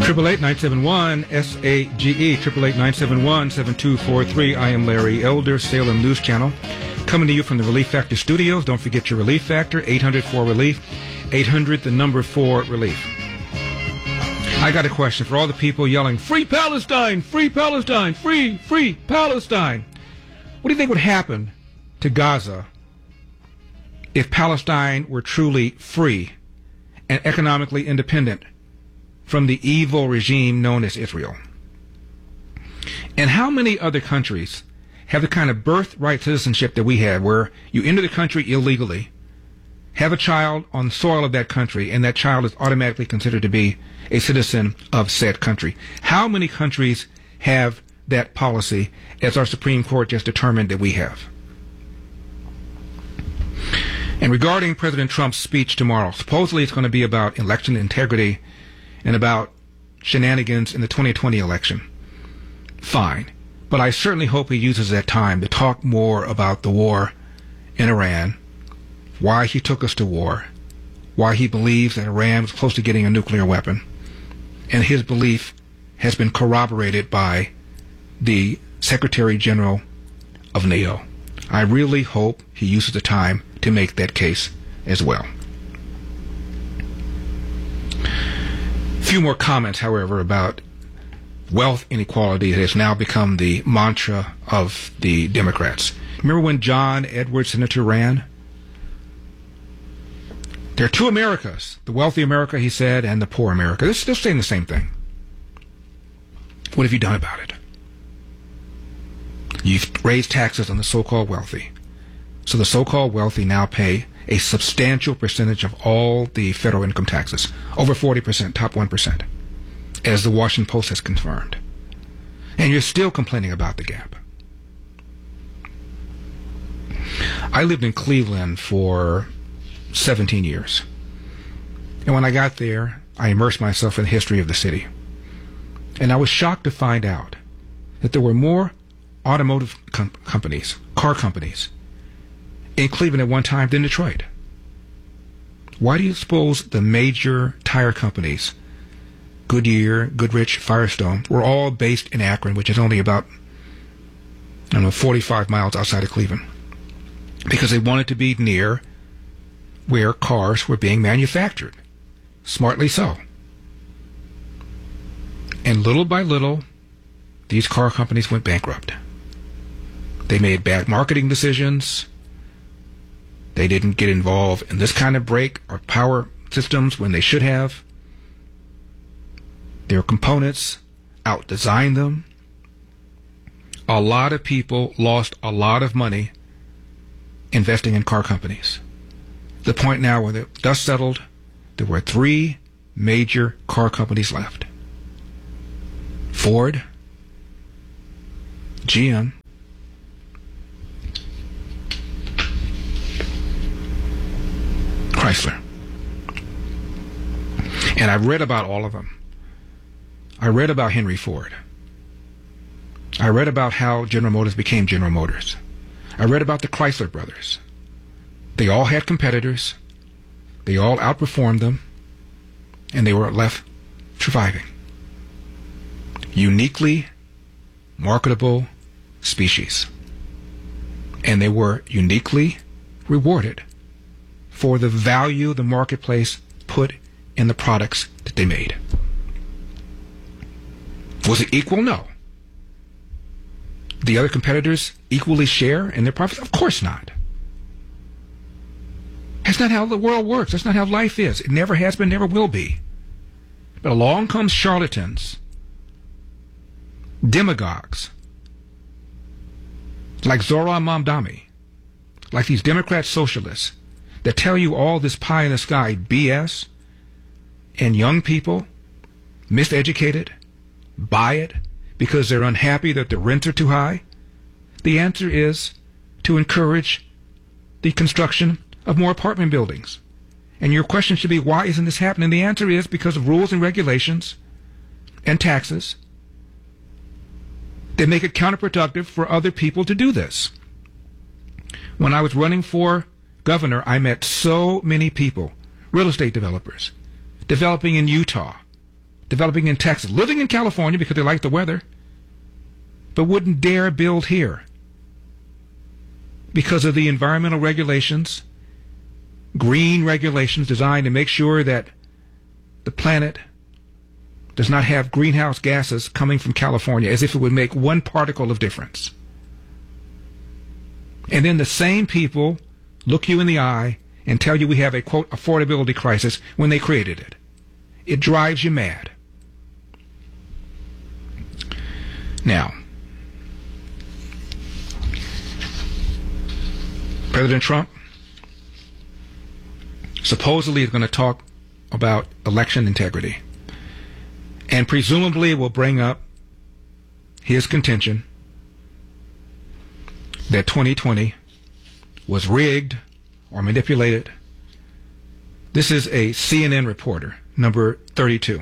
888-971-SAGE, 888-971-7243. I am Larry Elder, Salem News Channel, coming to you from the Relief Factor studios. Don't forget your Relief Factor, 800-4RELIEF, 800, the number 4-RELIEF. I got a question for all the people yelling, "Free Palestine! Free Palestine! Free Palestine!" What do you think would happen to Gaza if Palestine were truly free and economically independent from the evil regime known as Israel? And how many other countries have the kind of birthright citizenship that we have, where you enter the country illegally, have a child on the soil of that country, and that child is automatically considered to be a citizen of said country? How many countries have that policy, as our Supreme Court just determined that we have? And regarding President Trump's speech tomorrow, supposedly it's going to be about election integrity and about shenanigans in the 2020 election. Fine. But I certainly hope he uses that time to talk more about the war in Iran, why he took us to war, why he believes that Iran was close to getting a nuclear weapon, and his belief has been corroborated by the Secretary General of NATO. I really hope he uses the time to make that case as well. A few more comments, however, about wealth inequality that has now become the mantra of the Democrats. Remember when John Edwards, senator, ran? There are two Americas, the wealthy America, he said, and the poor America. They're still saying the same thing. What have you done about it? You've raised taxes on the so-called wealthy. So the so-called wealthy now pay a substantial percentage of all the federal income taxes, over 40%, top 1%, as the Washington Post has confirmed. And you're still complaining about the gap. I lived in Cleveland for 17 years. And when I got there, I immersed myself in the history of the city. And I was shocked to find out that there were more automotive companies, car companies, in Cleveland at one time than Detroit. Why do you suppose the major tire companies, Goodyear, Goodrich, Firestone, were all based in Akron, which is only about, 45 miles outside of Cleveland? Because they wanted to be near where cars were being manufactured. Smartly so. And little by little, these car companies went bankrupt. They made bad marketing decisions. They didn't get involved in this kind of brake or power systems when they should have. Their components out-designed them. A lot of people lost a lot of money investing in car companies. The point now where the dust settled, there were 3 major car companies left: Ford, GM, Chrysler. And I read about all of them. I read about Henry Ford. I read about how General Motors became General Motors. I read about the Chrysler brothers. They all had competitors. They all outperformed them. And they were left surviving. Uniquely marketable species. And they were uniquely rewarded for the value the marketplace put in the products that they made. Was it equal? No. The other competitors equally share in their profits? Of course not. That's not how the world works. That's not how life is. It never has been, never will be. But along comes charlatans, demagogues, like Zohran Mamdani, like these Democrat socialists that tell you all this pie in the sky BS, and young people, miseducated, buy it because they're unhappy that the rents are too high. The answer is to encourage the construction of more apartment buildings. And your question should be, why isn't this happening? The answer is because of rules and regulations and taxes that make it counterproductive for other people to do this. When I was running for governor, I met so many people, real estate developers, developing in Utah, developing in Texas, living in California because they like the weather, but wouldn't dare build here because of the environmental regulations, green regulations designed to make sure that the planet does not have greenhouse gases coming from California, as if it would make one particle of difference. And then the same people look you in the eye and tell you we have a, quote, affordability crisis when they created it. It drives you mad. Now, President Trump supposedly is going to talk about election integrity, and presumably will bring up his contention that 2020 was rigged or manipulated. This is a CNN reporter, number 32.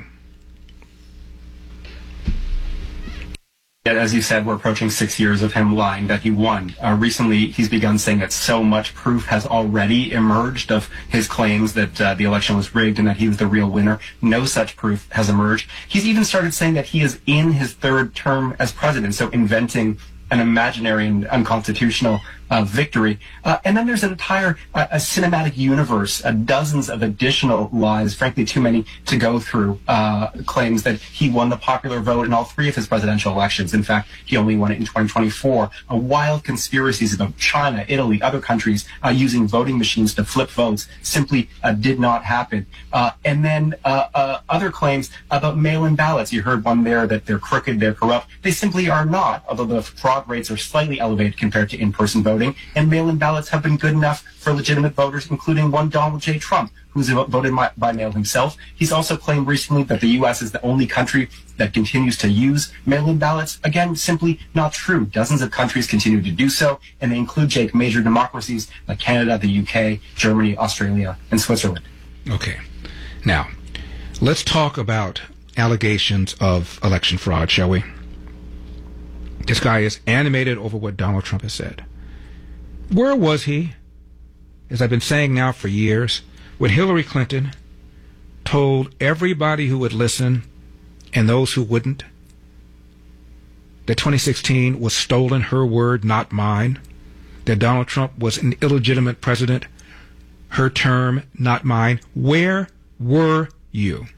As you said, we're approaching 6 years of him lying that he won. Recently, he's begun saying that so much proof has already emerged of his claims that the election was rigged and that he was the real winner. No such proof has emerged. He's even started saying that he is in his third term as president, so inventing an imaginary and unconstitutional victory. And then there's an entire a cinematic universe, dozens of additional lies, frankly too many to go through, claims that he won the popular vote in all three of his presidential elections. In fact, he only won it in 2024. Wild conspiracies about China, Italy, other countries using voting machines to flip votes simply did not happen. And then other claims about mail-in ballots. You heard one there that they're crooked, they're corrupt. They simply are not, although the fraud rates are slightly elevated compared to in-person voting. And mail-in ballots have been good enough for legitimate voters, including one Donald J. Trump, who's voted by mail himself. He's also claimed recently that the U.S. is the only country that continues to use mail-in ballots. Again, simply not true. Dozens of countries continue to do so, and they include, Jake, major democracies like Canada, the UK, Germany, Australia, and Switzerland. Okay. Now, let's talk about allegations of election fraud, shall we? This guy is animated over what Donald Trump has said. Where was he, as I've been saying now for years, when Hillary Clinton told everybody who would listen and those who wouldn't that 2016 was stolen, her word, not mine, that Donald Trump was an illegitimate president, her term, not mine? Where were you?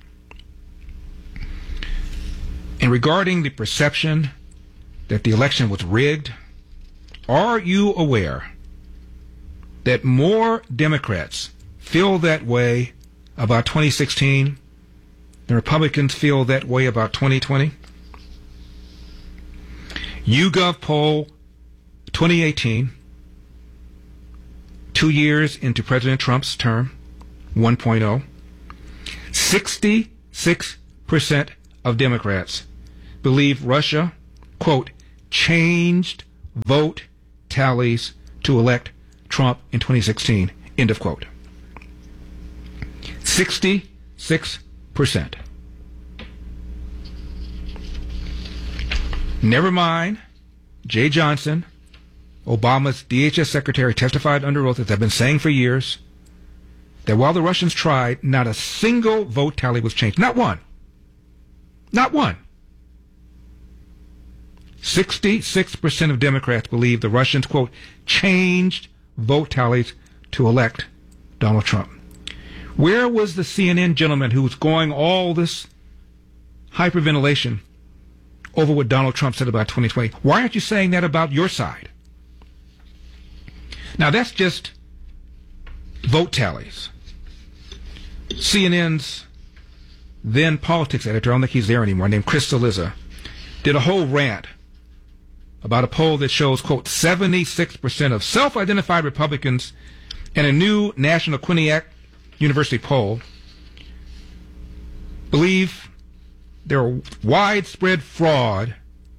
And regarding the perception that the election was rigged, are you aware that more Democrats feel that way about 2016 than Republicans feel that way about 2020? YouGov poll 2018, 2 years into President Trump's term, 1.0, 66% of Democrats believe Russia, quote, changed vote tallies to elect Trump in 2016, end of quote. 66%. Never mind, Jay Johnson, Obama's DHS secretary, testified under oath, as I've been saying for years, that while the Russians tried, not a single vote tally was changed. Not one. Not one. 66% of Democrats believe the Russians, quote, changed vote tallies to elect Donald Trump. Where was the CNN gentleman who was going all this hyperventilation over what Donald Trump said about 2020? Why aren't you saying that about your side? Now, that's just vote tallies. CNN's then politics editor, I don't think he's there anymore, named Chris Cillizza, did a whole rant about a poll that shows, quote, 76% of self-identified Republicans in a new National Quinnipiac University poll believe there are widespread fraud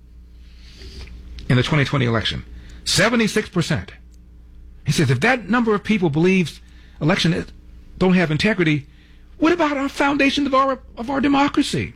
in the 2020 election. 76%. He says if that number of people believes elections don't have integrity, what about our foundation of our democracy?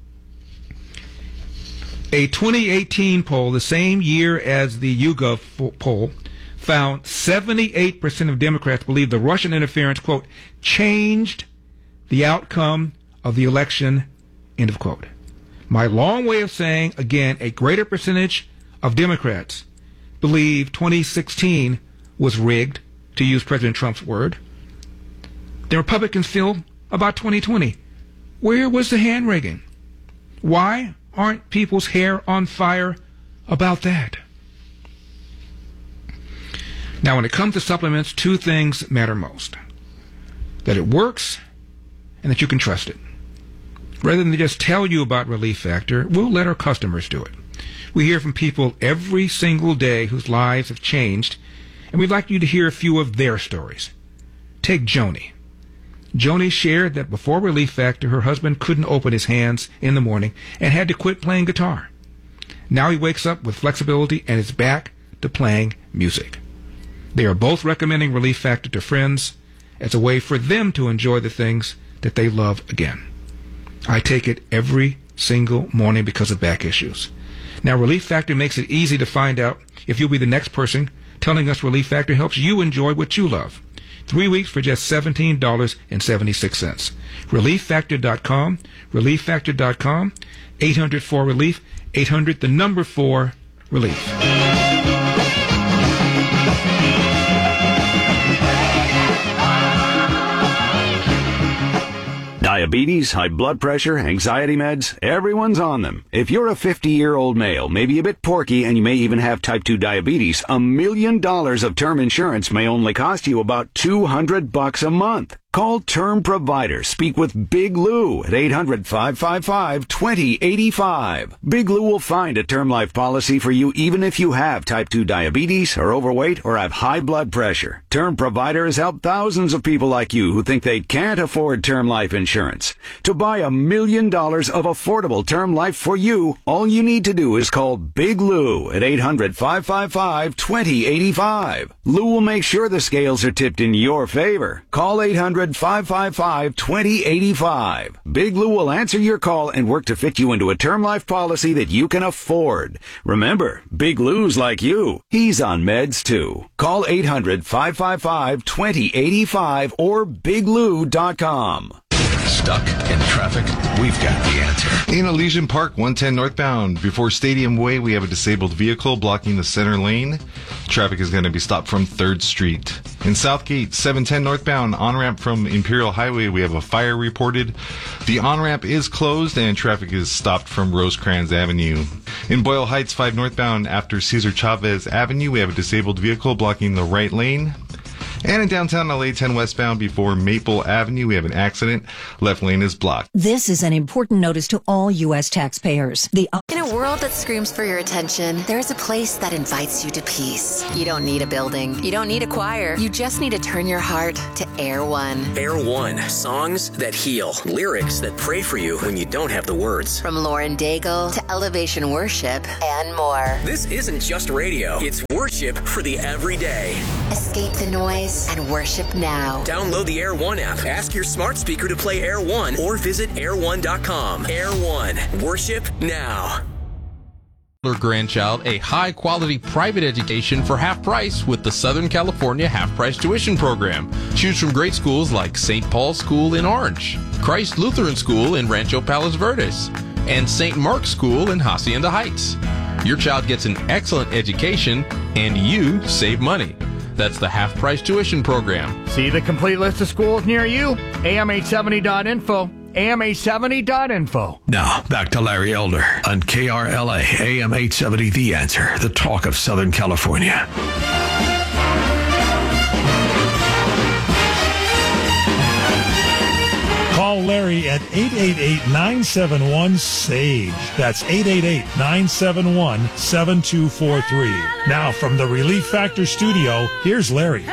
A 2018 poll, the same year as the YouGov poll, found 78% of Democrats believe the Russian interference, quote, changed the outcome of the election End of quote. My long way of saying, again, a greater percentage of Democrats believe 2016 was rigged, to use President Trump's word, than Republicans feel about 2020. Where was the hand rigging? Why aren't people's hair on fire about that? Now, when it comes to supplements, two things matter most. That it works and that you can trust it. Rather than just tell you about Relief Factor, we'll let our customers do it. We hear from people every single day whose lives have changed, and we'd like you to hear a few of their stories. Take Joni. Joni shared that before Relief Factor, her husband couldn't open his hands in the morning and had to quit playing guitar. Now he wakes up with flexibility and is back to playing music. They are both recommending Relief Factor to friends as a way for them to enjoy the things that they love again. I take it every single morning because of back issues. Now, Relief Factor makes it easy to find out if you'll be the next person telling us Relief Factor helps you enjoy what you love. 3 weeks for just $17.76. ReliefFactor.com, ReliefFactor.com, 800-4-RELIEF, 800, the number 4, RELIEF. Diabetes, high blood pressure, anxiety meds, everyone's on them. If you're a 50-year-old male, maybe a bit porky, and you may even have type 2 diabetes, $1 million of term insurance may only cost you about $200 a month. Call Term Provider. Speak with Big Lou at 800-555-2085. Big Lou will find a term life policy for you even if you have type 2 diabetes, are overweight, or have high blood pressure. Term Provider has helped thousands of people like you who think they can't afford term life insurance. To buy $1 million of affordable term life for you, all you need to do is call Big Lou at 800-555-2085. Lou will make sure the scales are tipped in your favor. Call 800-555-2085. Big Lou will answer your call and work to fit you into a term life policy that you can afford. Remember, Big Lou's like you. He's on meds too. Call 800-555-2085 or biglou.com. Stuck in traffic? We've got the answer. In Elysian Park, 110 northbound, before Stadium Way, we have a disabled vehicle blocking the center lane. Traffic is going to be stopped from 3rd Street. In Southgate, 710 northbound, on-ramp from Imperial Highway, we have a fire reported. The on-ramp is closed and traffic is stopped from Rosecrans Avenue. In Boyle Heights, 5 northbound, after Cesar Chavez Avenue, we have a disabled vehicle blocking the right lane. And in downtown LA, 10 westbound before Maple Avenue, we have an accident. Left lane is blocked. This is an important notice to all U.S. taxpayers. In a world that screams for your attention, there's a place that invites you to peace. You don't need a building. You don't need a choir. You just need to turn your heart to Air One. Air One, songs that heal, lyrics that pray for you when you don't have the words. From Lauren Daigle to Elevation Worship and more. This isn't just radio. It's worship for the everyday. Escape the noise and worship now. Download the Air One app. Ask your smart speaker to play Air One or visit air1.com. Air One, worship now. Grandchild a high-quality private education for half price with the Southern California half-price tuition program. Choose from great schools like St. Paul's School in Orange, Christ Lutheran School in Rancho Palos Verdes, and St. Mark's School in Hacienda Heights. Your child gets an excellent education, and you save money. That's the half-price tuition program. See the complete list of schools near you? AM870.info. AM870.info. Now, back to Larry Elder on KRLA AM870, The Answer, the talk of Southern California. Call Larry at 888-971-SAGE. That's 888-971-7243. Now, from the Relief Factor studio, here's Larry.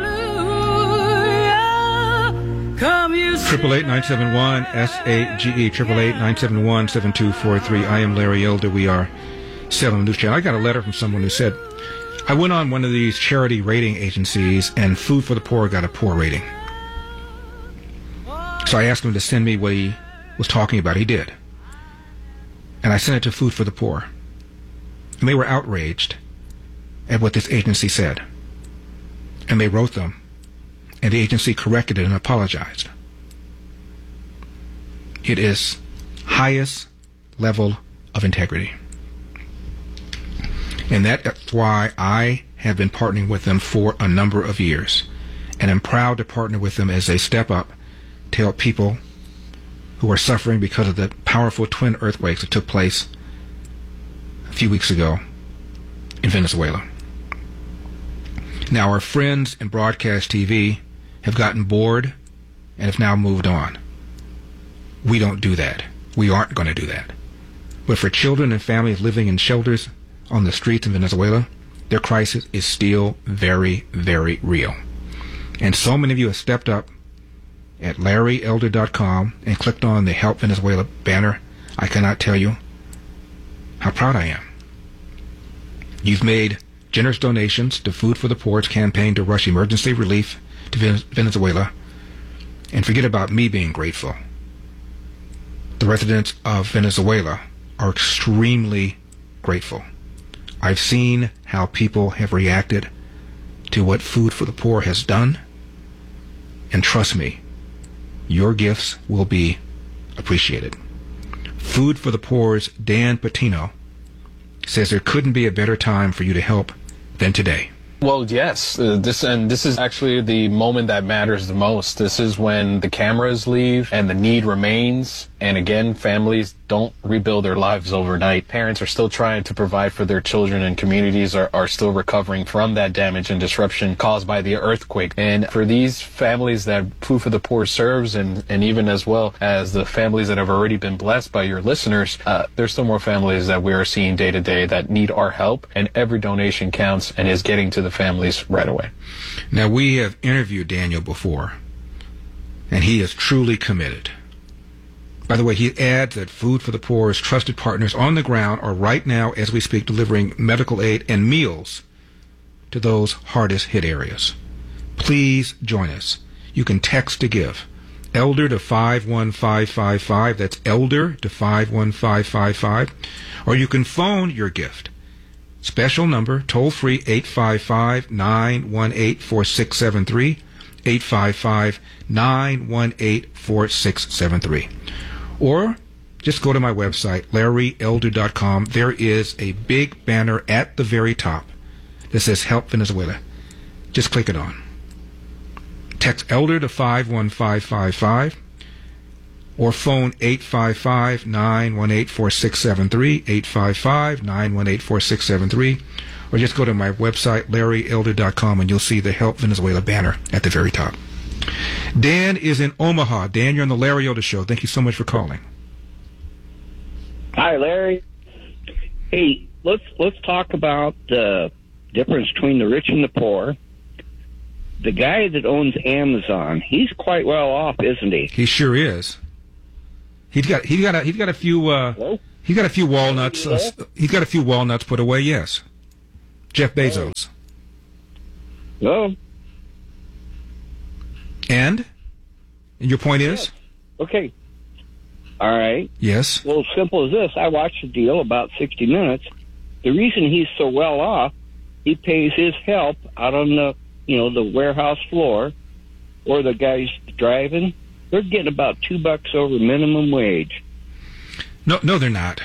888-971-SAGE, 888-971-7243. I am Larry Elder. We are Salem News Channel. I got a letter from someone who said, I went on one of these charity rating agencies and Food for the Poor got a poor rating. So I asked him to send me what he was talking about. He did. And I sent it to Food for the Poor. And they were outraged at what this agency said. And they wrote them. And the agency corrected it and apologized. It is highest level of integrity. And that's why I have been partnering with them for a number of years. And I'm proud to partner with them as they step up to help people who are suffering because of the powerful twin earthquakes that took place a few weeks ago in Venezuela. Now, our friends in broadcast TV have gotten bored and have now moved on. We don't do that. We aren't going to do that. But for children and families living in shelters on the streets in Venezuela, their crisis is still very, very real. And so many of you have stepped up at LarryElder.com and clicked on the Help Venezuela banner. I cannot tell you how proud I am. You've made generous donations to Food for the Poor's campaign to rush emergency relief to Venezuela. And forget about me being grateful. The residents of Venezuela are extremely grateful. I've seen how people have reacted to what Food for the Poor has done. And trust me, your gifts will be appreciated. Food for the Poor's Dan Patino says there couldn't be a better time for you to help than today. Well, yes. This is actually the moment that matters the most. This is when the cameras leave and the need remains. And again, families don't rebuild their lives overnight. Parents are still trying to provide for their children, and communities are still recovering from that damage and disruption caused by the earthquake. And for these families that Food for the Poor serves, and even as well as the families that have already been blessed by your listeners, there's still more families that we are seeing day to day that need our help, and every donation counts and is getting to the families right away. Now, we have interviewed Daniel before, and he is truly committed. By the way, he adds that Food for the Poor's trusted partners on the ground are right now, as we speak, delivering medical aid and meals to those hardest hit areas. Please join us. You can text to give. Elder to 51555. That's Elder to 51555. Or you can phone your gift. Special number, toll free, 855-918-4673. 855-918-4673. Or just go to my website, LarryElder.com. There is a big banner at the very top that says Help Venezuela. Just click it on. Text Elder to 51555 or phone 855-918-4673, 855-918-4673, or just go to my website, LarryElder.com, and you'll see the Help Venezuela banner at the very top. Dan is in Omaha. Dan, you're on the Larry Elder Show. Thank you so much for calling. Hi, Larry. Hey, let's talk about the difference between the rich and the poor. The guy that owns Amazon, he's quite well off, isn't he? He sure is. He's got a few walnuts. He's got a few walnuts put away. Yes, Jeff Bezos. Well. And your point is? Okay. All right. Yes. Well, simple as this. I watched the deal about 60 Minutes. The reason he's so well off, he pays his help out on the warehouse floor, or the guys driving. They're getting about $2 over minimum wage. No, they're not.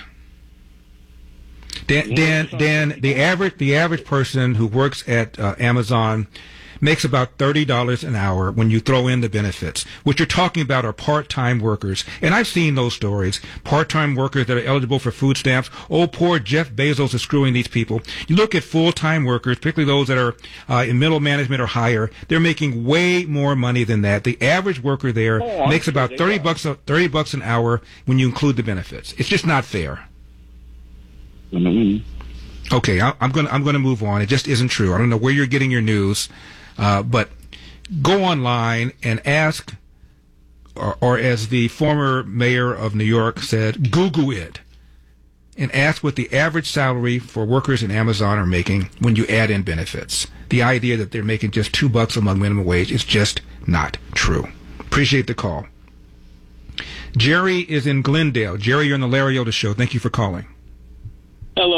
Dan, the average person who works at Amazon makes about $30 an hour when you throw in the benefits. What you're talking about are part-time workers. And I've seen those stories. Part-time workers that are eligible for food stamps. Oh, poor Jeff Bezos is screwing these people. You look at full-time workers, particularly those that are in middle management or higher, they're making way more money than that. The average worker there makes about $30 an hour when you include the benefits. It's just not fair. Mm-hmm. Okay, I'm going to move on. It just isn't true. I don't know where you're getting your news. But go online and ask, or as the former mayor of New York said, Google it, and ask what the average salary for workers in Amazon are making when you add in benefits. The idea that they're making just $2 among minimum wage is just not true. Appreciate the call. Jerry is in Glendale. Jerry, you're on the Larry Elder Show. Thank you for calling. Hello,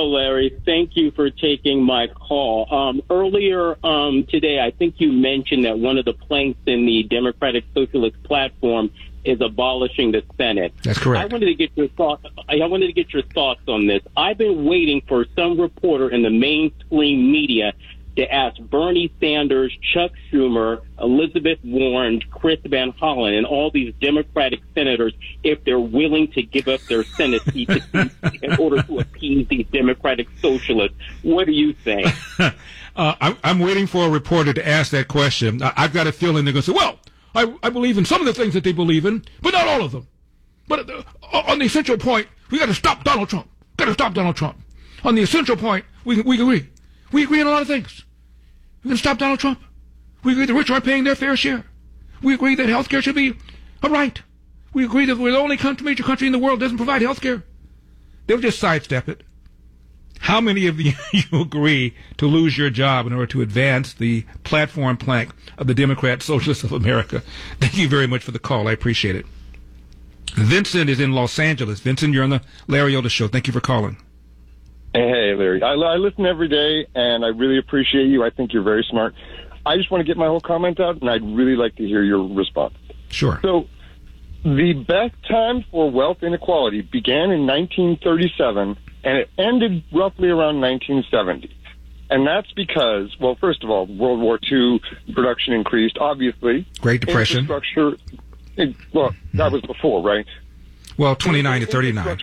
Hello, Larry. Thank you for taking my call. Earlier today, I think you mentioned that one of the planks in the Democratic Socialist platform is abolishing the Senate. That's correct. I wanted to get your thoughts on this. I've been waiting for some reporter in the mainstream media to ask Bernie Sanders, Chuck Schumer, Elizabeth Warren, Chris Van Hollen, and all these Democratic senators if they're willing to give up their Senate seats in order to appease these Democratic socialists. What do you think? I'm waiting for a reporter to ask that question. I've got a feeling they're going to say, well, I believe in some of the things that they believe in, but not all of them. But on the essential point, we got to stop Donald Trump. Got to stop Donald Trump. On the essential point, we agree. We agree on a lot of things. We're going to stop Donald Trump. We agree the rich aren't paying their fair share. We agree that health care should be a right. We agree that we're the only major country in the world that doesn't provide health care. They'll just sidestep it. How many of you agree to lose your job in order to advance the platform plank of the Democrat Socialists of America? Thank you very much for the call. I appreciate it. Vincent is in Los Angeles. Vincent, you're on the Larry Elder Show. Thank you for calling. Hey, Larry. I listen every day, and I really appreciate you. I think you're very smart. I just want to get my whole comment out, and I'd really like to hear your response. Sure. So the best time for wealth inequality began in 1937, and it ended roughly around 1970. And that's because, well, first of all, World War II production increased, obviously. Great Depression. Infrastructure, that was before, right? Well, 29 to 39.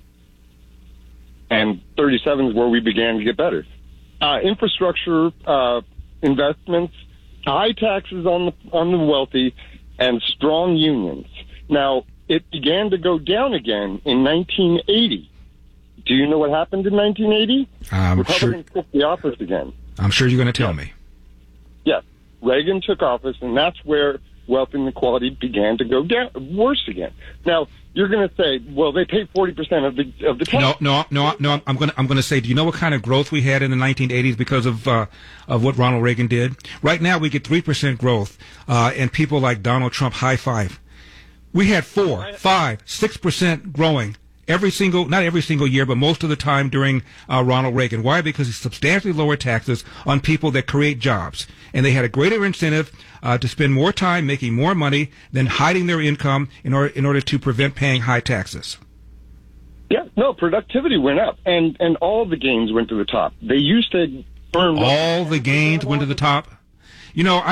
And 37 is where we began to get better. Infrastructure investments, high taxes on the wealthy, and strong unions. Now, it began to go down again in 1980. Do you know what happened in 1980? Republicans took the office again. I'm sure you're going to tell me. Yes. Reagan took office, and that's where wealth inequality began to go down worse again. Now, you're going to say, well, they pay 40% of the tax. No. I'm going to say, do you know what kind of growth we had in the 1980s because of what Ronald Reagan did? Right now, we get 3% growth, and people like Donald Trump high five. We had 4, 5, 6% growing not every single year, but most of the time during Ronald Reagan. Why? Because he substantially lowered taxes on people that create jobs. And they had a greater incentive to spend more time making more money than hiding their income in order to prevent paying high taxes. Yeah, no, productivity went up, and all the gains went to the top. They used to earn all the gains went to the top. You know,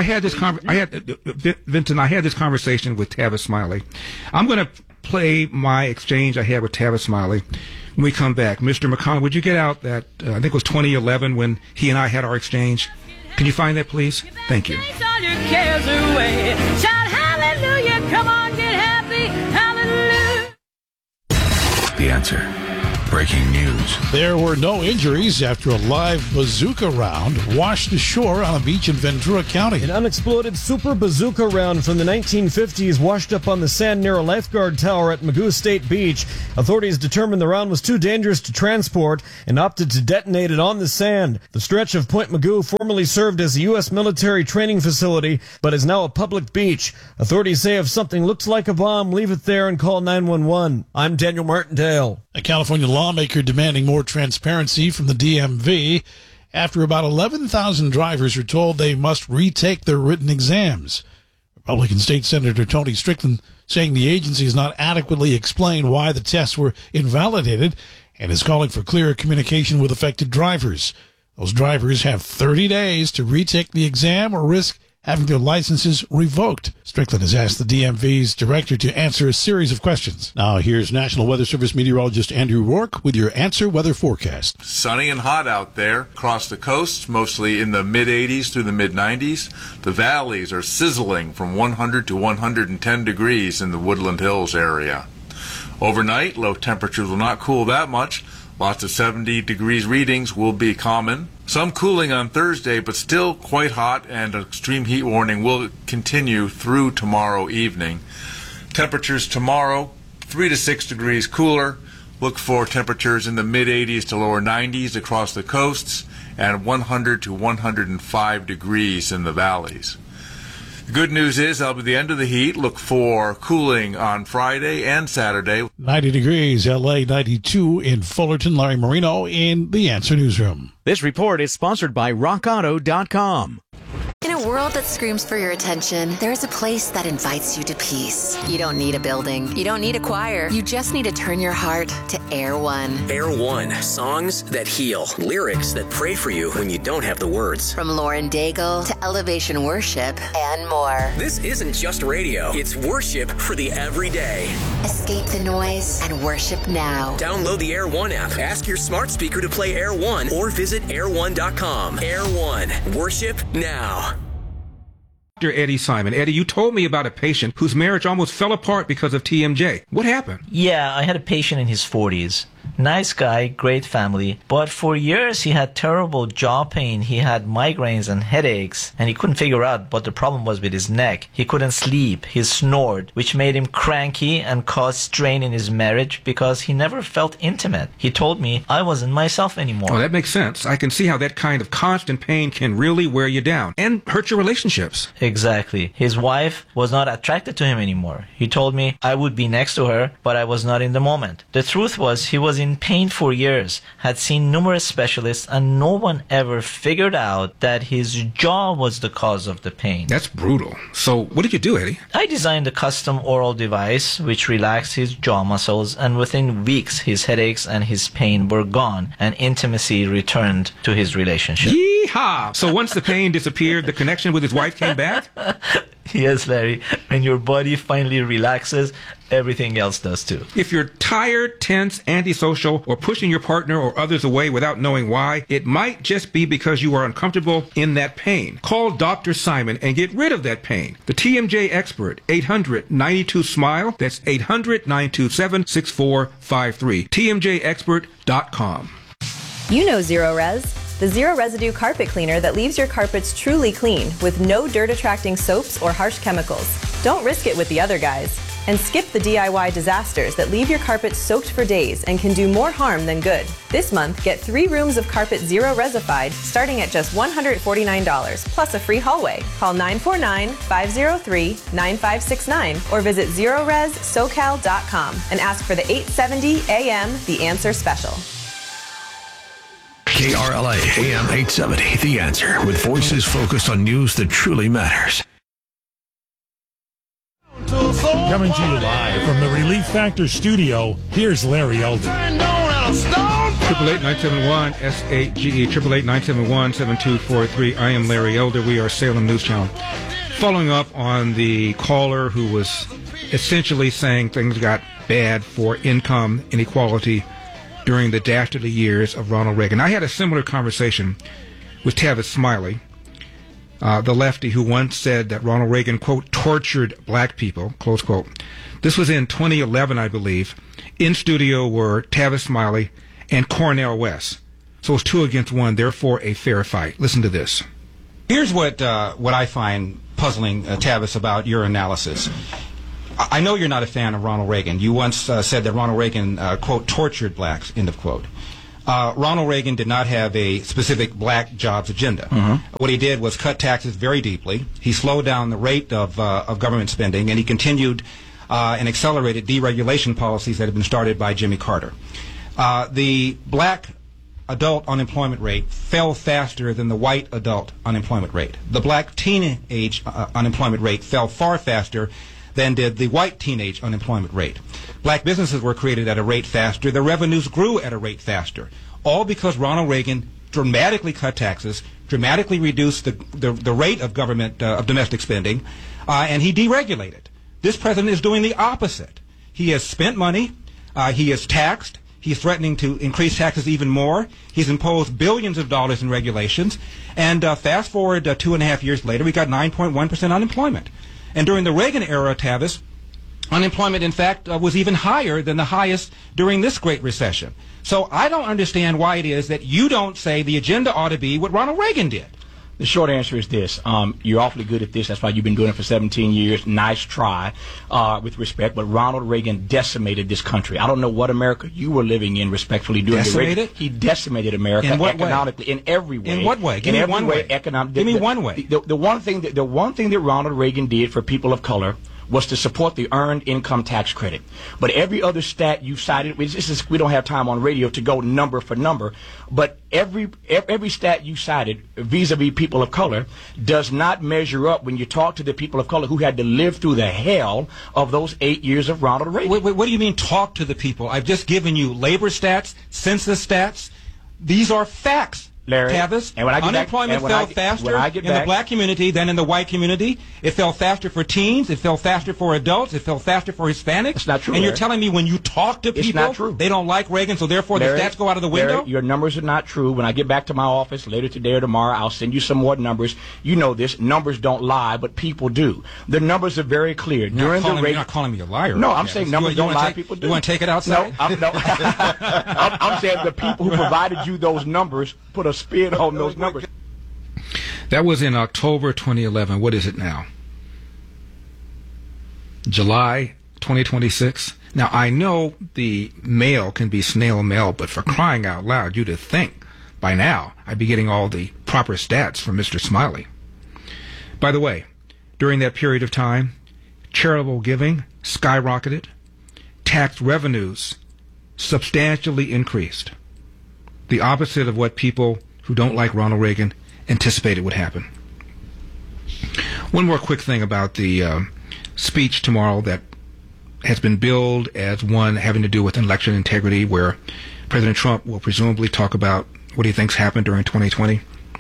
Vincent, I had this conversation with Tavis Smiley. I'm going to play my exchange I had with Tavis Smiley when we come back. Mr. McConnell, would you get out that, I think it was 2011 when he and I had our exchange? Can you find that, please? Thank you. All your cares away. Shout hallelujah, come on, get happy, hallelujah. The Answer. Breaking news. There were no injuries after a live bazooka round washed ashore on a beach in Ventura County. An unexploded super bazooka round from the 1950s washed up on the sand near a lifeguard tower at Magoo State Beach. Authorities determined the round was too dangerous to transport and opted to detonate it on the sand. The stretch of Point Magoo formerly served as a U.S. military training facility, but is now a public beach. Authorities say if something looks like a bomb, leave it there and call 911. I'm Daniel Martindale. A California lawmaker demanding more transparency from the DMV after about 11,000 drivers are told they must retake their written exams. Republican State Senator Tony Strickland saying the agency has not adequately explained why the tests were invalidated and is calling for clearer communication with affected drivers. Those drivers have 30 days to retake the exam or risk having their licenses revoked. Strickland has asked the DMV's director to answer a series of questions. Now here's National Weather Service meteorologist Andrew Rourke with your Answer Weather forecast. Sunny and hot out there across the coast, mostly in the mid-80s through the mid-90s. The valleys are sizzling from 100 to 110 degrees in the Woodland Hills area. Overnight, low temperatures will not cool that much. Lots of 70 degrees readings will be common. Some cooling on Thursday, but still quite hot, and an extreme heat warning will continue through tomorrow evening. Temperatures tomorrow, 3 to 6 degrees cooler. Look for temperatures in the mid-80s to lower 90s across the coasts and 100 to 105 degrees in the valleys. The good news is that'll be the end of the heat. Look for cooling on Friday and Saturday. 90 degrees, LA 92 in Fullerton. Larry Marino in the Answer Newsroom. This report is sponsored by RockAuto.com. In a world that screams for your attention, there's a place that invites you to peace. You don't need a building. You don't need a choir. You just need to turn your heart to Air One. Air One, songs that heal, lyrics that pray for you when you don't have the words. From Lauren Daigle to Elevation Worship and more. This isn't just radio, it's worship for the everyday. Escape the noise and worship now. Download the Air One app, ask your smart speaker to play Air One, or visit air1.com. Air One, worship now. Dr. Eddie Simon. Eddie, you told me about a patient whose marriage almost fell apart because of TMJ. What happened? Yeah, I had a patient in his 40s. Nice guy, great family, but for years he had terrible jaw pain, he had migraines and headaches, and he couldn't figure out what the problem was with his neck. He couldn't sleep, he snored, which made him cranky and caused strain in his marriage because he never felt intimate. He told me I wasn't myself anymore. Oh, that makes sense. I can see how that kind of constant pain can really wear you down and hurt your relationships. Exactly. His wife was not attracted to him anymore. He told me I would be next to her, but I was not in the moment. The truth was he was in pain for years, had seen numerous specialists, and no one ever figured out that his jaw was the cause of the pain. That's brutal. So what did you do, Eddie? I designed a custom oral device which relaxed his jaw muscles, and within weeks his headaches and his pain were gone and intimacy returned to his relationship. Yeehaw! So once the pain disappeared, the connection with his wife came back? Yes, Larry. When your body finally relaxes, everything else does too. If you're tired, tense, antisocial, or pushing your partner or others away without knowing why, it might just be because you are uncomfortable in that pain. Call Dr. Simon and get rid of that pain. The TMJ expert, 800-92-SMILE. That's 800-927-6453. TMJexpert.com. You know Zero Res. The zero residue carpet cleaner that leaves your carpets truly clean with no dirt-attracting soaps or harsh chemicals. Don't risk it with the other guys. And skip the DIY disasters that leave your carpet soaked for days and can do more harm than good. This month, get 3 rooms of carpet zero resified starting at just $149 plus a free hallway. Call 949-503-9569 or visit ZeroResSocal.com and ask for the 870 AM The Answer Special. KRLA AM 870, The Answer, with voices focused on news that truly matters. Coming to you live from the Relief Factor studio, here's Larry Elder. 888-971-SAGE, 888-971-7243. I am Larry Elder. We are Salem News Channel. Following up on the caller who was essentially saying things got bad for income inequality during the dastardly years of Ronald Reagan. I had a similar conversation with Tavis Smiley, the lefty who once said that Ronald Reagan, quote, tortured black people, close quote. This was in 2011, I believe. In studio were Tavis Smiley and Cornel West. So it's 2 against 1, therefore a fair fight. Listen to this. Here's what I find puzzling, Tavis, about your analysis. I know you're not a fan of Ronald Reagan. You once said that Ronald Reagan, quote, tortured blacks, end of quote. Ronald Reagan did not have a specific black jobs agenda. What he did was cut taxes very deeply. He slowed down the rate of government spending, and he continued and accelerated deregulation policies that had been started by Jimmy Carter. The black adult unemployment rate fell faster than the white adult unemployment rate. The black teenage unemployment rate fell far faster than did the white teenage unemployment rate. Black businesses were created at a rate faster. The revenues grew at a rate faster. All because Ronald Reagan dramatically cut taxes, dramatically reduced the rate of government, of domestic spending, and he deregulated. This president is doing the opposite. He has spent money. He has taxed. He's threatening to increase taxes even more. He's imposed billions of dollars in regulations. And fast forward 2.5 years later, we got 9.1% unemployment. And during the Reagan era, Tavis, unemployment, in fact, was even higher than the highest during this Great Recession. So I don't understand why it is that you don't say the agenda ought to be what Ronald Reagan did. The short answer is this. You're awfully good at this. That's why you've been doing it for 17 years. Nice try, with respect. But Ronald Reagan decimated this country. I don't know what America you were living in, respectfully. Decimated? He decimated America in what economically, way? in every way. In what way? Give me one way. Give me one way. The one thing that Ronald Reagan did for people of color was to support the Earned Income Tax Credit. But every other stat you cited, we don't have time on radio to go number for number, but every stat you cited vis-a-vis people of color does not measure up when you talk to the people of color who had to live through the hell of those 8 years of Ronald Reagan. Wait, what do you mean talk to the people? I've just given you labor stats, census stats. These are facts. Larry, Tavis, and when I get unemployment fell faster in the black community than in the white community. It fell faster for teens. It fell faster for adults. It fell faster for Hispanics. It's not true. And Larry. you're telling me when you talk to people, it's not true. They don't like Reagan, so therefore Larry, the stats go out of the window? Larry, your numbers are not true. When I get back to my office later today or tomorrow, I'll send you some more numbers. You know this. Numbers don't lie, but people do. The numbers are very clear. You're not calling me a liar. No, I'm saying numbers don't lie. People do. You want to take it outside? No, I'm saying the people who provided you those numbers put a spin on those numbers. That was in October 2011. What is it now? July 2026. Now, I know the mail can be snail mail, but for crying out loud, you'd think by now I'd be getting all the proper stats from Mr. Smiley. By the way, during that period of time, charitable giving skyrocketed, tax revenues substantially increased. The opposite of what people who don't like Ronald Reagan anticipated would happen. One more quick thing about the speech tomorrow that has been billed as one having to do with election integrity, where President Trump will presumably talk about what he thinks happened during 2020.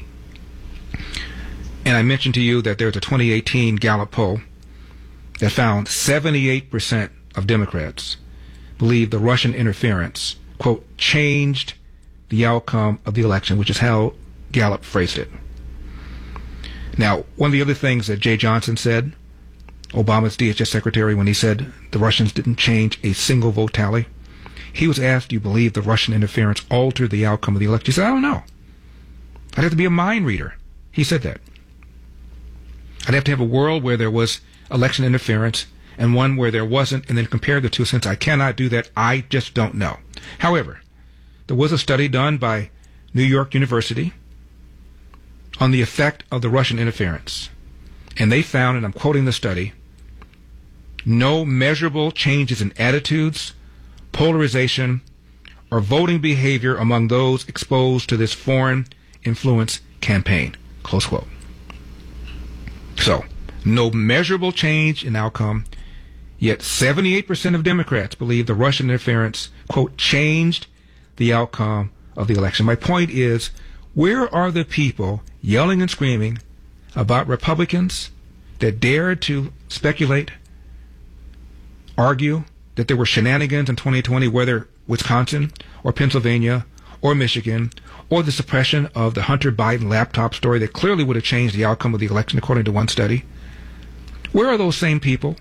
And I mentioned to you that there's a 2018 Gallup poll that found 78% of Democrats believe the Russian interference, quote, changed the outcome of the election, which is how Gallup phrased it. Now, one of the other things that Jay Johnson said, Obama's DHS secretary, when he said the Russians didn't change a single vote tally, he was asked, do you believe the Russian interference altered the outcome of the election? He said, I don't know. I'd have to be a mind reader. He said that. I'd have to have a world where there was election interference and one where there wasn't, and then compare the two. Since I cannot do that, I just don't know. However, there was a study done by New York University on the effect of the Russian interference. And they found, and I'm quoting the study, no measurable changes in attitudes, polarization, or voting behavior among those exposed to this foreign influence campaign. Close quote. So, no measurable change in outcome, yet 78% of Democrats believe the Russian interference, quote, changed the outcome of the election. My point is, where are the people yelling and screaming about Republicans that dared to speculate, argue that there were shenanigans in 2020, whether Wisconsin or Pennsylvania or Michigan, or the suppression of the Hunter Biden laptop story that clearly would have changed the outcome of the election, according to one study? Where are those same people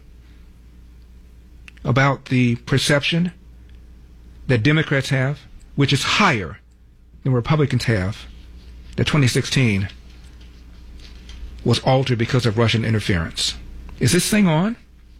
about the perception that Democrats have, which is higher than Republicans have, that 2016 was altered because of Russian interference? Is this thing on?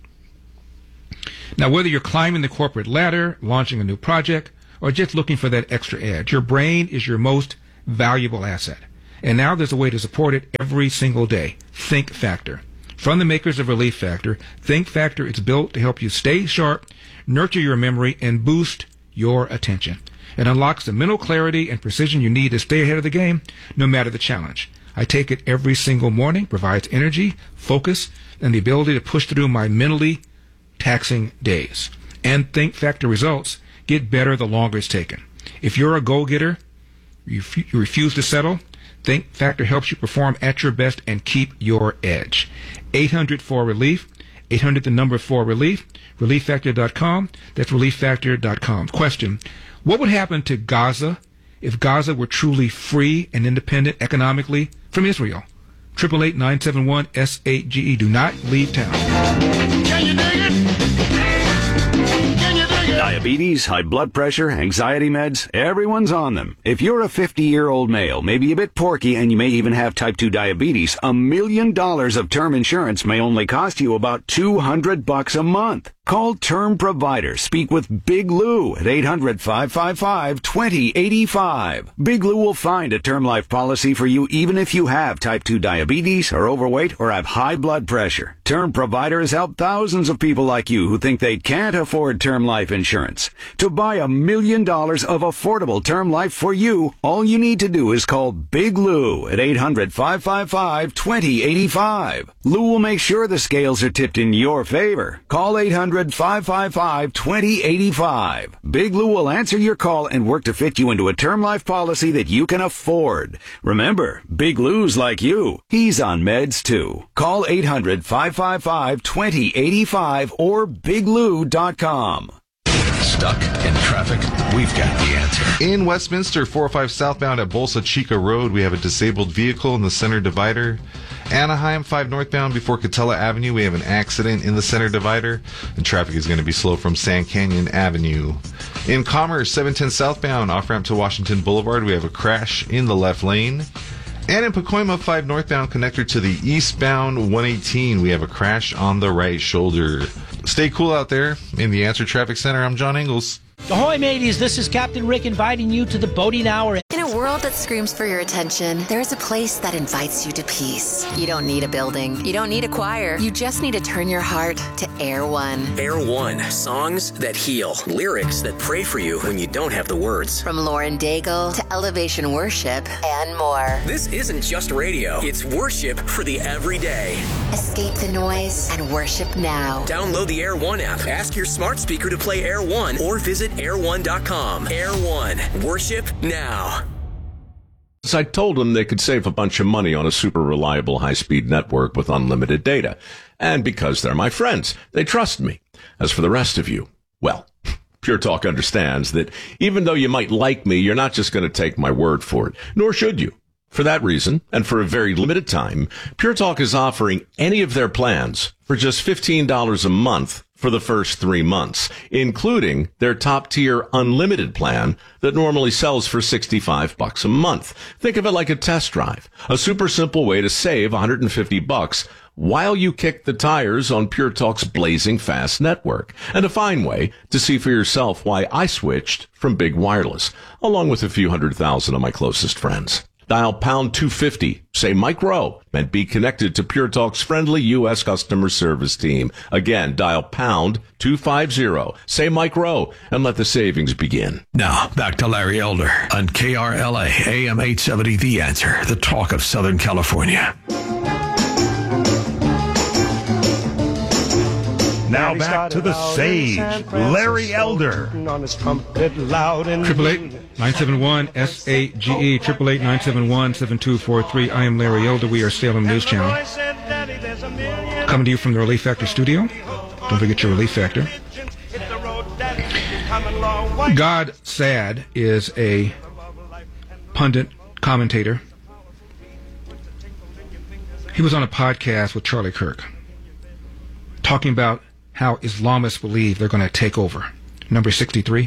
Now, whether you're climbing the corporate ladder, launching a new project, or just looking for that extra edge, your brain is your most valuable asset. And now there's a way to support it every single day. Think Factor. From the makers of Relief Factor, Think Factor is built to help you stay sharp, nurture your memory, and boost your attention. It unlocks the mental clarity and precision you need to stay ahead of the game, no matter the challenge. I take it every single morning, provides energy, focus, and the ability to push through my mentally taxing days. And Think Factor results get better the longer it's taken. If you're a go-getter, you refuse to settle, Think Factor helps you perform at your best and keep your edge. 800-4-RELIEF, 800-4-RELIEF, ReliefFactor.com. That's ReliefFactor.com. Question: what would happen to Gaza if Gaza were truly free and independent economically from Israel? 888-971-SAGE. Do not leave town. Can you dig it? Can you dig it? Diabetes, high blood pressure, anxiety meds, everyone's on them. If you're a 50-year-old male, maybe a bit porky, and you may even have type 2 diabetes, $1 million of term insurance may only cost you about $200 a month. Call Term Provider. Speak with Big Lou at 800-555-2085. Big Lou will find a term life policy for you even if you have type 2 diabetes, are overweight, or have high blood pressure. Term Provider has helped thousands of people like you who think they can't afford term life insurance. To buy $1 million of affordable term life for you, all you need to do is call Big Lou at 800-555-2085. Lou will make sure the scales are tipped in your favor. Call 800-555-2085. Big Lou will answer your call and work to fit you into a term life policy that you can afford. Remember, Big Lou's like you. He's on meds too. Call 800-555-2085 or biglou.com. Stuck in traffic? We've got the answer. In Westminster, 405 southbound at Bolsa Chica Road, we have a disabled vehicle in the center divider. Anaheim, 5 northbound before Catella Avenue, we have an accident in the center divider, and traffic is going to be slow from Sand Canyon Avenue. In Commerce, 710 southbound off-ramp to Washington Boulevard, we have a crash in the left lane. And in Pacoima, 5 northbound connector to the eastbound 118, we have a crash on the right shoulder. Stay cool out there. In the Answer Traffic Center, I'm John Ingalls. Ahoy, mateys. This is Captain Rick inviting you to the boating hour. In a world that screams for your attention, there is a place that invites you to peace. You don't need a building. You don't need a choir. You just need to turn your heart to Air One. Air One, songs that heal, lyrics that pray for you when you don't have the words. From Lauren Daigle to Elevation Worship and more. This isn't just radio. It's worship for the everyday. Escape the noise and worship now. Download the Air One app. Ask your smart speaker to play Air One or visit air1.com. Air One, worship now. So I told them they could save a bunch of money on a super reliable high-speed network with unlimited data. And because they're my friends, they trust me. As for the rest of you, well, Pure Talk understands that even though you might like me, you're not just going to take my word for it, nor should you. For that reason, and for a very limited time, Pure Talk is offering any of their plans for just $15 a month for the first 3 months, including their top-tier unlimited plan that normally sells for $65 a month. Think of it like a test drive, a super simple way to save $150 while you kick the tires on Pure Talk's blazing fast network, and a fine way to see for yourself why I switched from big wireless, along with a few 100,000 of my closest friends. Dial pound 250, say Mike Rowe, and be connected to Pure Talk's friendly U.S. customer service team. Again, dial pound 250, say Mike Rowe, and let the savings begin. Now, back to Larry Elder on KRLA, AM 870, The Answer, the talk of Southern California. Now back to the sage, Larry Elder. 888-971-SAGE, 888-971-7243. I am Larry Elder. We are Salem News Channel. Coming to you from the Relief Factor studio. Don't forget your Relief Factor. God Sad is a pundit, commentator. He was on a podcast with Charlie Kirk talking about how Islamists believe they're going to take over. Number 63.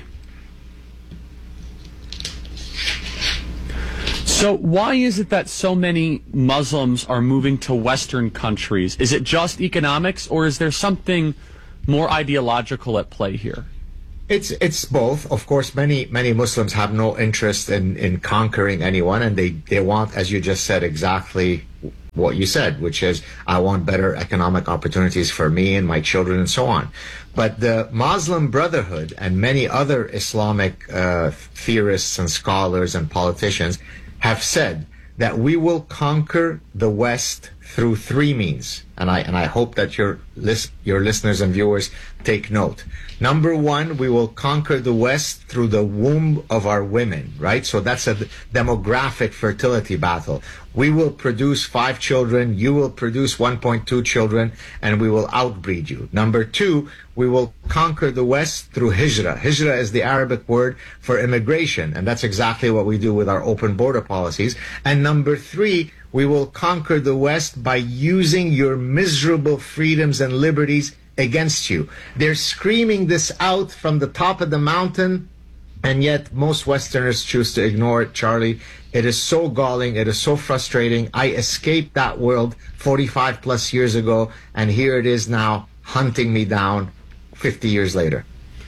So why is it that so many Muslims are moving to Western countries? Is it just economics, or is there something more ideological at play here? It's both. Of course, many Muslims have no interest in conquering anyone, and they want, as you just said, exactly what you said, which is, I want better economic opportunities for me and my children and so on. But the Muslim Brotherhood and many other Islamic theorists and scholars and politicians have said that we will conquer the West through 3 means. And I hope that your listeners and viewers take note. Number 1, we will conquer the West through the womb of our women, right? So that's a demographic fertility battle. We will produce 5 children, you will produce 1.2 children, and we will outbreed you. Number 2, we will conquer the West through hijrah. Hijrah is the Arabic word for immigration, and that's exactly what we do with our open border policies. And number 3, we will conquer the West by using your miserable freedoms and liberties against you. They're screaming this out from the top of the mountain, and yet most Westerners choose to ignore it, Charlie. It is so galling. It is so frustrating. I escaped that world 45 plus years ago, and here it is now hunting me down 50 years later.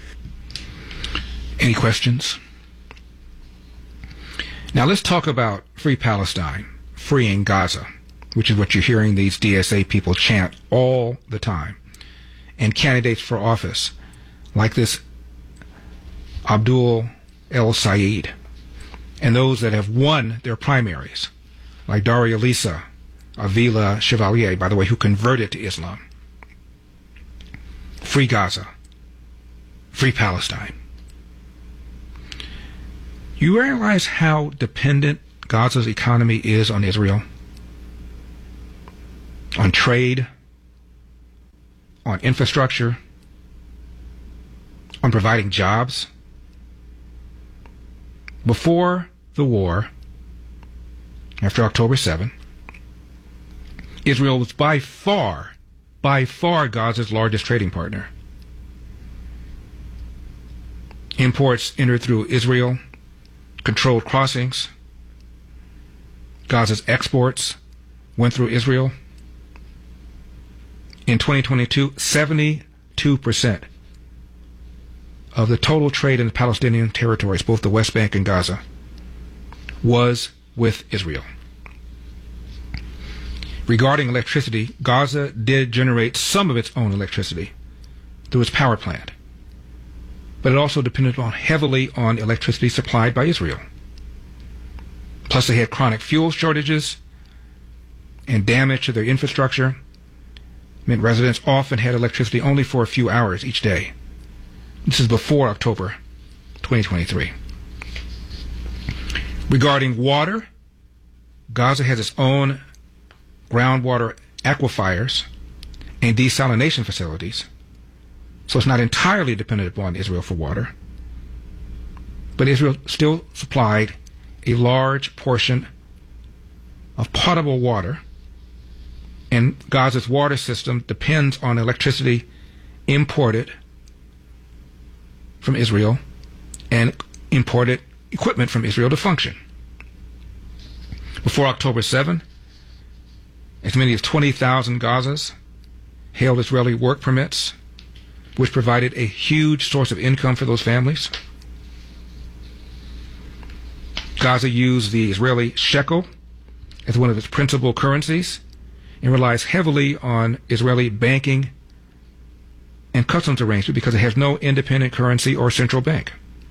Any questions? Now let's talk about Free Palestine, freeing Gaza, which is what you're hearing these DSA people chant all the time. And candidates for office, like this Abdul El Sayed, and those that have won their primaries, like Daria Lisa, Avila Chevalier, by the way, who converted to Islam. Free Gaza. Free Palestine. You realize how dependent Gaza's economy is on Israel? On trade, on infrastructure, on providing jobs. Before the war, after October 7, Israel was by far Gaza's largest trading partner. Imports entered through Israel, controlled crossings. Gaza's exports went through Israel. In 2022, 72% of the total trade in the Palestinian territories, both the West Bank and Gaza, was with Israel. Regarding electricity, Gaza did generate some of its own electricity through its power plant, but it also depended heavily on electricity supplied by Israel. Plus, they had chronic fuel shortages, and damage to their infrastructure meant residents often had electricity only for a few hours each day. This is before October 2023. Regarding water, Gaza has its own groundwater aquifers and desalination facilities, so it's not entirely dependent upon Israel for water. But Israel still supplied a large portion of potable water, and Gaza's water system depends on electricity imported from Israel and imported equipment from Israel to function. Before October 7, as many as 20,000 Gazas held Israeli work permits, which provided a huge source of income for those families. Gaza used the Israeli shekel as one of its principal currencies and relies heavily on Israeli banking and customs arrangement because it has no independent currency or central bank.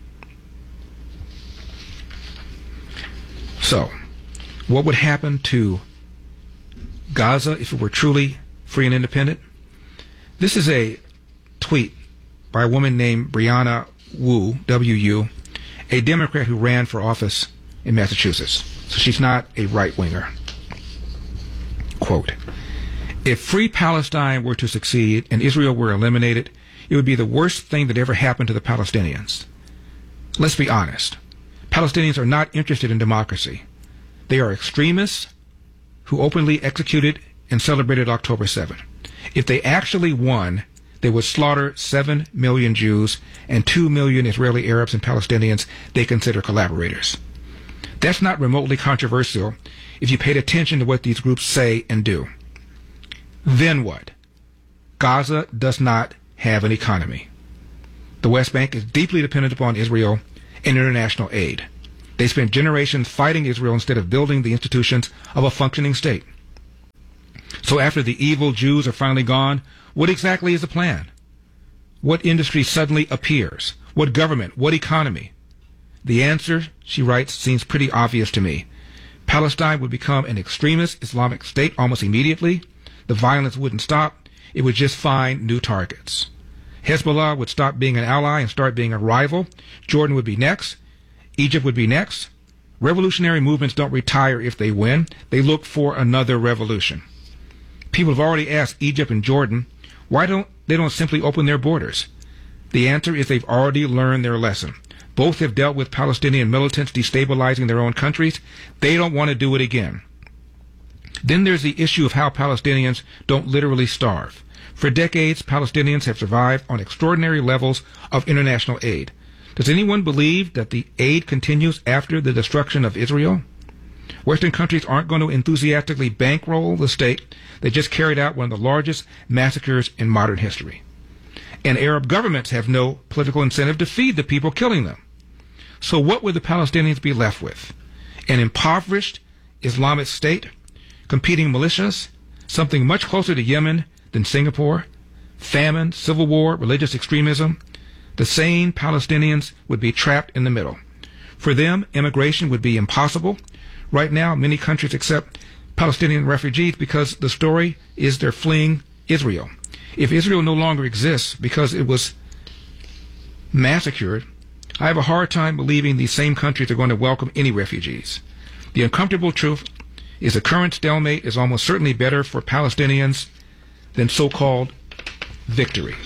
So, what would happen to Gaza if it were truly free and independent? This is a tweet by a woman named Brianna Wu, W-U, a Democrat who ran for office in Massachusetts. So she's not a right-winger. Quote, "If Free Palestine were to succeed and Israel were eliminated, it would be the worst thing that ever happened to the Palestinians. Let's be honest. Palestinians are not interested in democracy. They are extremists who openly executed and celebrated October 7. If they actually won, they would slaughter 7 million Jews and 2 million Israeli Arabs and Palestinians they consider collaborators. That's not remotely controversial if you paid attention to what these groups say and do. Then what? Gaza does not have an economy. The West Bank is deeply dependent upon Israel and international aid. They spent generations fighting Israel instead of building the institutions of a functioning state. So after the evil Jews are finally gone, what exactly is the plan? What industry suddenly appears? What government? What economy? The answer, she writes, seems pretty obvious to me. Palestine would become an extremist Islamic state almost immediately. The violence wouldn't stop. It would just find new targets. Hezbollah would stop being an ally and start being a rival. Jordan would be next. Egypt would be next. Revolutionary movements don't retire if they win. They look for another revolution. People have already asked Egypt and Jordan why they don't simply open their borders. The answer is they've already learned their lesson. Both have dealt with Palestinian militants destabilizing their own countries. They don't want to do it again. Then there's the issue of how Palestinians don't literally starve. For decades, Palestinians have survived on extraordinary levels of international aid. Does anyone believe that the aid continues after the destruction of Israel? Western countries aren't going to enthusiastically bankroll the state that just carried out one of the largest massacres in modern history. And Arab governments have no political incentive to feed the people killing them. So what would the Palestinians be left with? An impoverished Islamic state, competing militias, something much closer to Yemen than Singapore, famine, civil war, religious extremism. The sane Palestinians would be trapped in the middle. For them, immigration would be impossible. Right now, many countries accept Palestinian refugees because the story is they're fleeing Israel. If Israel no longer exists because it was massacred, I have a hard time believing these same countries are going to welcome any refugees. The uncomfortable truth is the current stalemate is almost certainly better for Palestinians than so-called victory.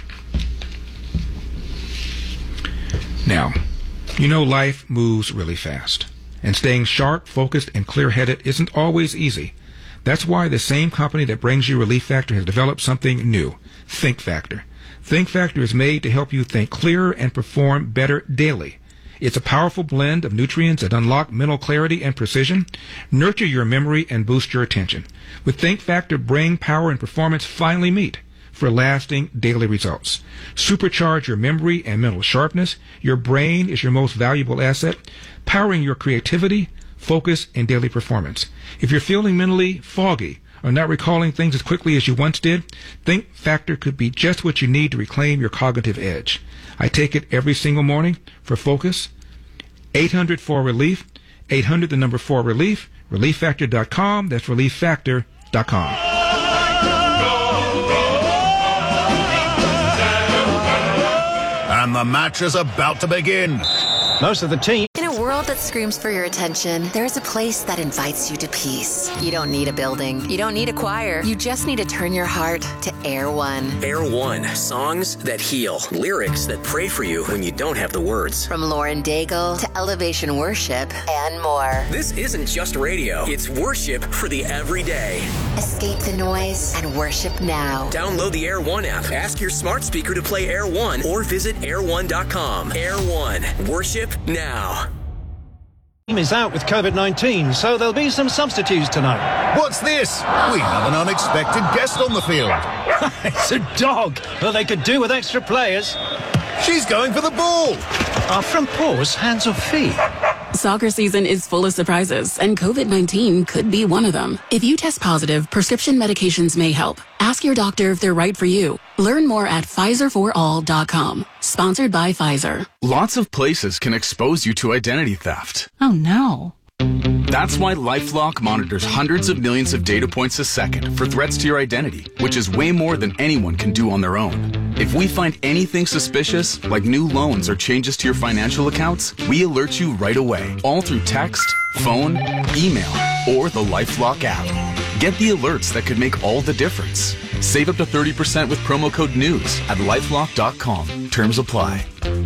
Now, you know life moves really fast, and staying sharp, focused, and clear-headed isn't always easy. That's why the same company that brings you Relief Factor has developed something new, Think Factor. Think Factor is made to help you think clearer and perform better daily. It's a powerful blend of nutrients that unlock mental clarity and precision, nurture your memory, and boost your attention. With Think Factor, brain power and performance finally meet for lasting daily results. Supercharge your memory and mental sharpness. Your brain is your most valuable asset, powering your creativity, focus, and daily performance. If you're feeling mentally foggy or not recalling things as quickly as you once did, Think Factor could be just what you need to reclaim your cognitive edge. I take it every single morning for focus. 800-4RELIEF, 800 the number 4RELIEF, relieffactor.com. That's relieffactor.com. And the match is about to begin. Most of the team. In a world that screams for your attention, there is a place that invites you to peace. You don't need a building. You don't need a choir. You just need to turn your heart to Air One. Air One. Songs that heal. Lyrics that pray for you when you don't have the words. From Lauren Daigle to Elevation Worship and more. This isn't just radio. It's worship for the everyday. Escape the noise and worship now. Download the Air One app. Ask your smart speaker to play Air One or visit air1.com. Air One. Worship now. Team is out with COVID-19, so there'll be some substitutes tonight. What's this? We have an unexpected guest on the field. It's a dog. Well, they could do with extra players. She's going for the ball. Are front paws hands or feet? Soccer season is full of surprises, and COVID-19 could be one of them. If you test positive, prescription medications may help. Ask your doctor if they're right for you. Learn more at PfizerForAll.com. Sponsored by Pfizer. Lots of places can expose you to identity theft. Oh, no. That's why LifeLock monitors hundreds of millions of data points a second for threats to your identity, which is way more than anyone can do on their own. If we find anything suspicious, like new loans or changes to your financial accounts, we alert you right away, all through text, phone, email, or the LifeLock app. Get the alerts that could make all the difference. Save up to 30% with promo code NEWS at lifelock.com. Terms apply.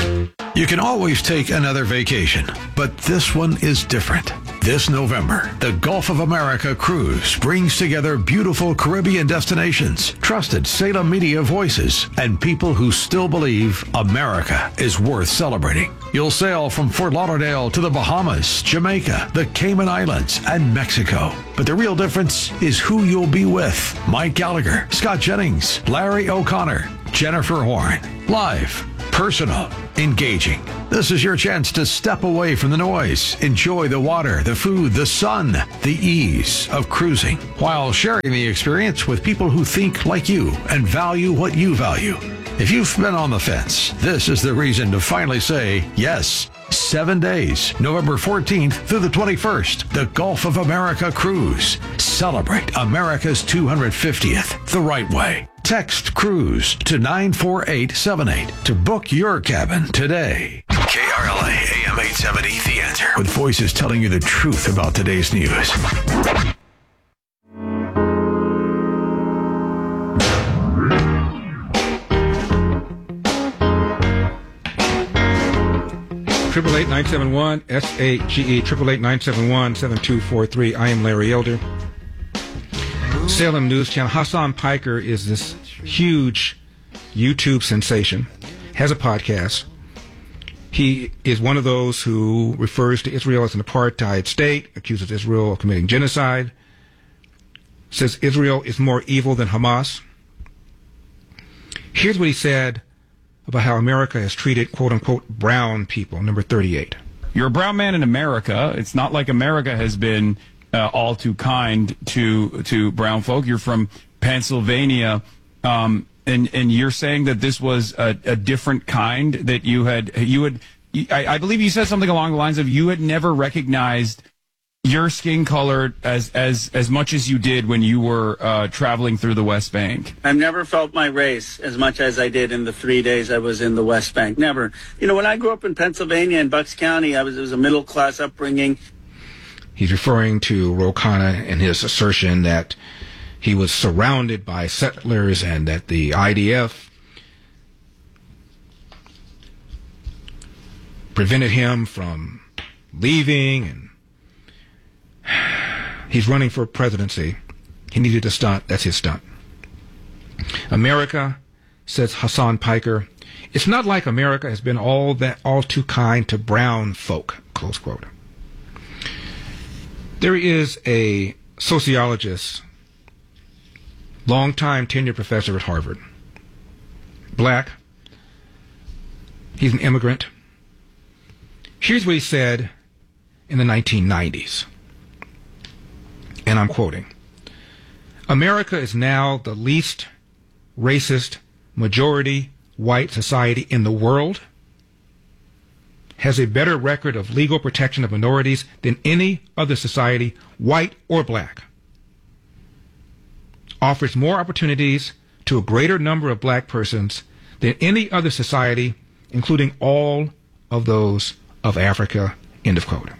You can always take another vacation, but this one is different. This November, the Gulf of America cruise brings together beautiful Caribbean destinations, trusted Salem media voices, and people who still believe America is worth celebrating. You'll sail from Fort Lauderdale to the Bahamas, Jamaica, the Cayman Islands, and Mexico. But the real difference is who you'll be with. Mike Gallagher, Scott Jennings, Larry O'Connor, Jennifer Horn. Live, personal, engaging. This is your chance to step away from the noise, enjoy the water, the food, the sun, the ease of cruising, while sharing the experience with people who think like you and value what you value. If you've been on the fence, this is the reason to finally say yes. 7 days, November 14th through the 21st, the Gulf of America Cruise. Celebrate America's 250th the right way. Text CRUISE to 94878 to book your cabin today. KRLA AM 870, The Answer. With voices telling you the truth about today's news. Triple 971 SAGE 888-971-7243. I am Larry Elder. Salem News Channel. Hassan Piker is this huge YouTube sensation, has a podcast. He is one of those who refers to Israel as an apartheid state, accuses Israel of committing genocide, says Israel is more evil than Hamas. Here's what he said about how America has treated, quote-unquote, brown people, number 38. You're a brown man in America. It's not like America has been all too kind to brown folk. You're from Pennsylvania, and you're saying that this was a different kind, that I believe you said something along the lines of you had never recognized your skin color as much as you did when you were traveling through the West Bank. I've never felt my race as much as I did in the 3 days I was in the West Bank. Never. You know, when I grew up in Pennsylvania in Bucks County, it was a middle-class upbringing. He's referring to Ro Khanna and his assertion that he was surrounded by settlers and that the IDF prevented him from leaving, and he's running for presidency. He needed a stunt. That's his stunt. America, says Hassan Piker, it's not like America has been all too kind to brown folk, close quote. There is a sociologist, longtime tenured professor at Harvard, black. He's an immigrant. Here's what he said in the 1990s. And I'm quoting, America is now the least racist majority white society in the world, has a better record of legal protection of minorities than any other society, white or black, offers more opportunities to a greater number of black persons than any other society, including all of those of Africa, end of quote.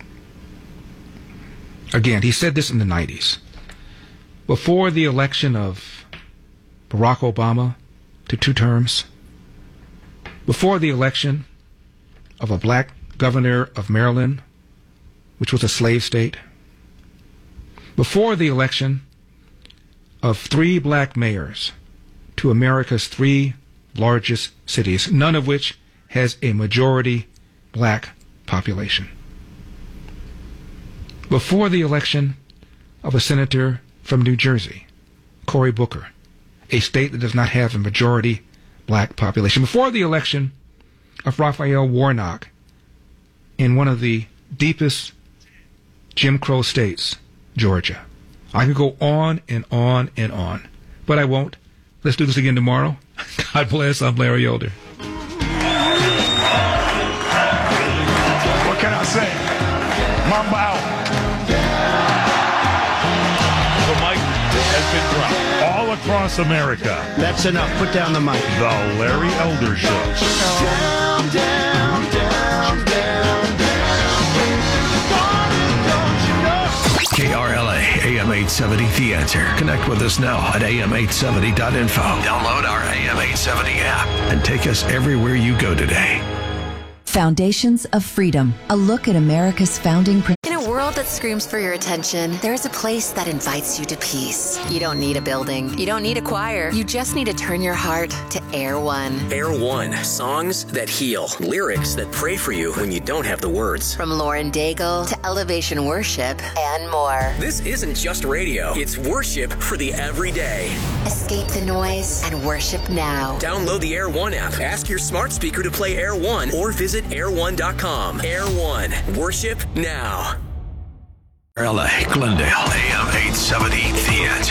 Again, he said this in the 90s. Before the election of Barack Obama to 2 terms, before the election of a black governor of Maryland, which was a slave state, before the election of 3 black mayors to America's 3 largest cities, none of which has a majority black population. Before the election of a senator from New Jersey, Cory Booker, a state that does not have a majority black population. Before the election of Raphael Warnock in one of the deepest Jim Crow states, Georgia. I could go on and on and on, but I won't. Let's do this again tomorrow. God bless. I'm Larry Elder. What can I say? Mamba out. The mic has been dropped all across America. That's enough. Put down the mic. The Larry Elder Show. Down, down, down, down, down. KRLA AM 870 The Answer. Connect with us now at am870.info. Download our AM 870 app and take us everywhere you go today. Foundations of Freedom, a look at America's founding principles. In a world that screams for your attention, there is a place that invites you to peace. You don't need a building. You don't need a choir. You just need to turn your heart to Air One. Air One, songs that heal, lyrics that pray for you when you don't have the words. From Lauren Daigle to Elevation Worship and more. This isn't just radio. It's worship for the everyday. Escape the noise and worship now. Download the Air One app. Ask your smart speaker to play Air One or visit air1.com. Air One, worship now. KRLA, Glendale, AM 870 The Answer.